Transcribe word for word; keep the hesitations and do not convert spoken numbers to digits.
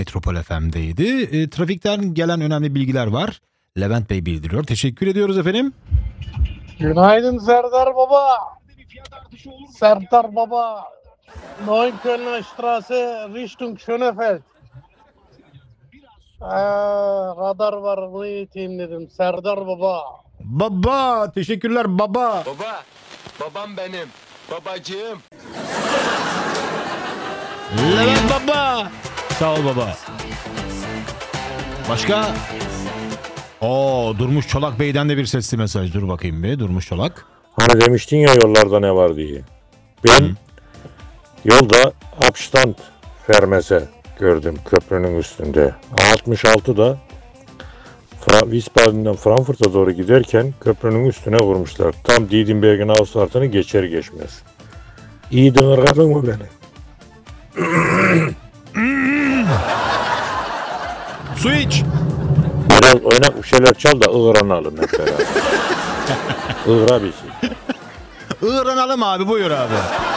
Metropol F M'deydi. E, trafikten gelen önemli bilgiler var. Levent Bey bildiriyor. Teşekkür ediyoruz efendim. Günaydın Serdar Baba. Serdar Baba. Neukölln Straße Richtung Schönefeld. Aa, radar var, onu eğiteyim dedim. Serdar Baba. Baba, teşekkürler baba. Baba, babam benim. Babacığım. Levent baba. Sağ ol baba. Başka? Oo, Durmuş Çolak Bey'den de bir sesli mesaj. Dur bakayım bir. Durmuş Çolak. Hani demiştin ya yollarda ne var diye. Ben Hı. yolda Abstand Fermese gördüm köprünün üstünde. altmış altıda Fra- Wiesbaden'den Frankfurt'a doğru giderken köprünün üstüne vurmuşlar. Tam Diedenberg'in Ausfahrt'ını geçer geçmez. İyi dığırgadın mı beni? Su iç. Biraz oynak bir şeyler çal da ığranalım hep beraber. Iğra bir şey. Iğranalım abi, buyur abi.